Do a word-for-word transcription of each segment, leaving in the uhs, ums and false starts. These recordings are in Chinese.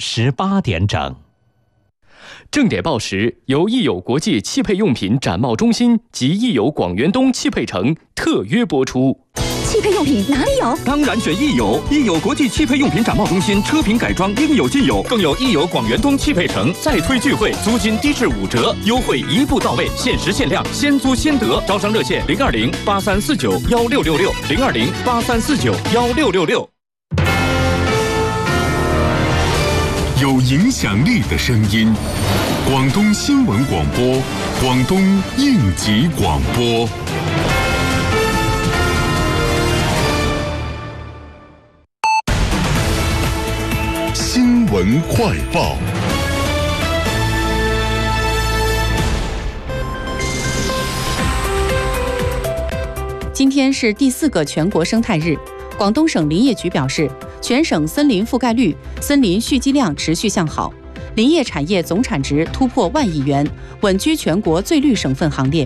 十八点整。 正点报时由益友国际汽配用品展贸中心及益友广元东汽配城特约播出。 汽配用品哪里有？ 当然选益友，益友国际汽配用品展贸中心，车品改装应有尽有，更有益友广元东汽配城再推聚会，租金低至五折，优惠一步到位，限时限量，先租先得。招商热线零二零八三四九幺六六六零二零八三四九幺六六六。 有影响力的声音，广东新闻广播，广东应急广播。新闻快报。 今天是第四个全国生态日，广东省林业局表示，全省森林覆盖率、森林蓄积量持续向好，林业产业总产值突破万亿元，稳居全国最绿省份行列。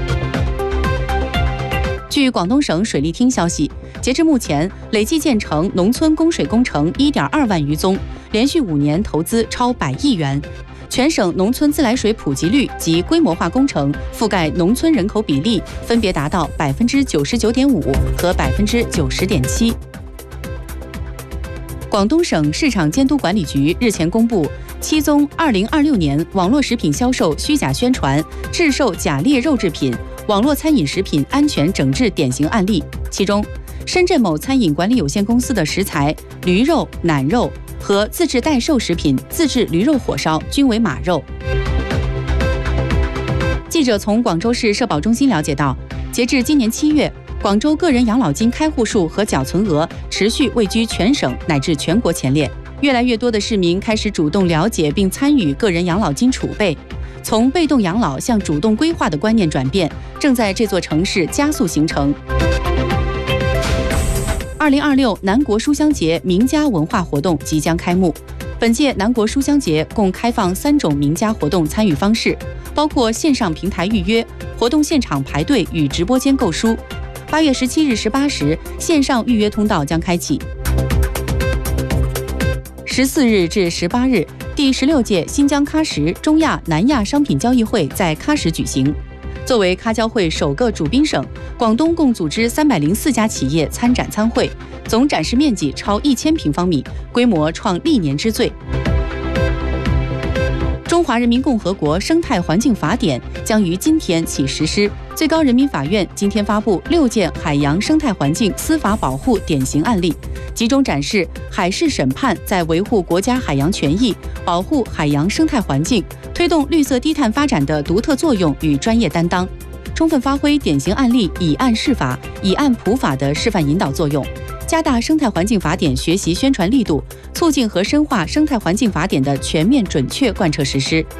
据广东省水利厅消息，截至目前，累计建成农村供水工程 一点二万余宗，连续五年投资超百亿元。全省农村自来水普及率及规模化工程覆盖农村人口比例分别达到百分之九十九点五和百分之九十点七。广东省市场监督管理局日前公布七宗二零二六年网络食品销售虚假宣传、制售假劣肉制品、网络餐饮食品安全整治典型案例，其中，深圳某餐饮管理有限公司的食材驴肉、腩肉和自制代售食品自制驴肉火烧均为马肉。记者从广州市社保中心了解到，截至今年七月，广州个人养老金开户数和缴存额持续位居全省乃至全国前列。越来越多的市民开始主动了解并参与个人养老金储备，从被动养老向主动规划的观念转变正在这座城市加速形成。二零二六南国书香节名家文化活动即将开幕。本届南国书香节共开放三种名家活动参与方式，包括线上平台预约、活动现场排队与直播间购书。八月十七日十八时，线上预约通道将开启。十四日至十八日，第十六届新疆喀什中亚南亚商品交易会在喀什举行。作为喀交会首个主宾省，广东共组织三百零四家企业参展参会，总展示面积超一千平方米，规模创历年之最。中华人民共和国生态环境法典将于今天起实施。最高人民法院今天发布六件海洋生态环境司法保护典型案例，集中展示海事审判在维护国家海洋权益、保护海洋生态环境、推动绿色低碳发展的独特作用与专业担当，充分发挥典型案例以案释法、以案普法的示范引导作用，加大生态环境法典学习宣传力度，促进和深化生态环境法典的全面准确贯彻实施。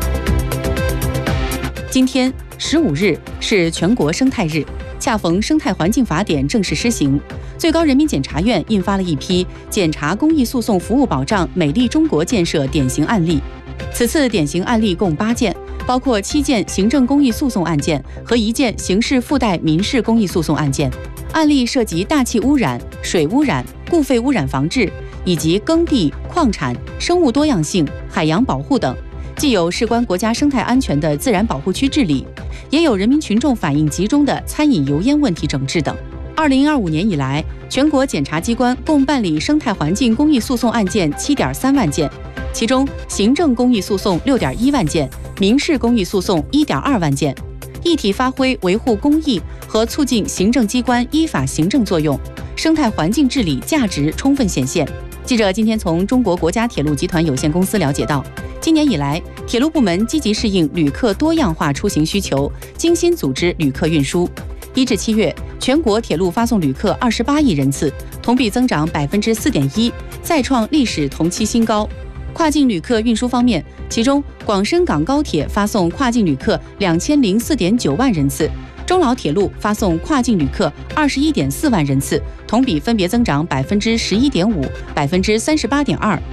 今天十五日是全国生态日，恰逢生态环境法典正式施行，最高人民检察院印发了一批检察公益诉讼服务保障美丽中国建设典型案例。此次典型案例共八件，包括七件行政公益诉讼案件和一件刑事附带民事公益诉讼案件。案例涉及大气污染、水污染、固废污染防治，以及耕地、矿产、生物多样性、海洋保护等，既有事关国家生态安全的自然保护区治理，也有人民群众反映集中的餐饮油烟问题整治等。二零二五年以来，全国检察机关共办理生态环境公益诉讼案件七点三万件，其中行政公益诉讼六点一万件，民事公益诉讼一点二万件，一体发挥维护公益和促进行政机关依法行政作用，生态环境治理价值充分显现。记者今天从中国国家铁路集团有限公司了解到，今年以来，铁路部门积极适应旅客多样化出行需求，精心组织旅客运输。一至七月，全国铁路发送旅客二十八亿人次，同比增长百分之四点一，再创历史同期新高。跨境旅客运输方面，其中广深港高铁发送跨境旅客两千零四点九万人次，中老铁路发送跨境旅客二十一点四万人次，同比分别增长百分之十一点五、百分之三十八点二。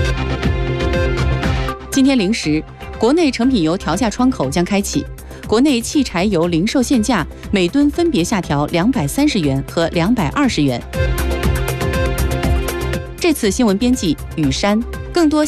今天零时，国内成品油调价窗口将开启，国内汽柴油零售限价每吨分别下调两百三十元和两百二十元。这次新闻编辑雨山，更多。